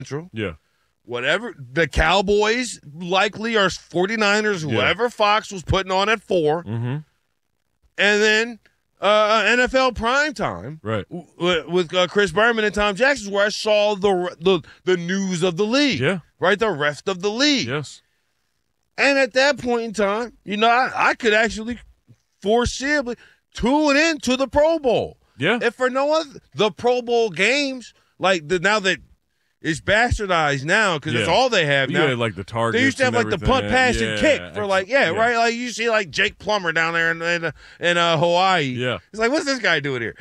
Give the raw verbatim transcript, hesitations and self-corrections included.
Central. Yeah. Whatever the Cowboys likely are forty-niners, whoever yeah. Fox was putting on at four, mm-hmm. and then uh, N F L primetime, right, w- with uh, Chris Berman and Tom Jackson, where I saw the, the the news of the league, yeah, right, the rest of the league, yes. And at that point in time, you know, I, I could actually foreseeably tune into the Pro Bowl, yeah, if for no other, the Pro Bowl games, like the now that. It's bastardized now because yeah. that's all they have you now. Had, like the targets. They used to have like everything. the punt, pass, yeah. and kick for like yeah, yeah, right. Like you see like Jake Plummer down there in in, in uh, Hawaii. Yeah, it's like what's this guy doing here?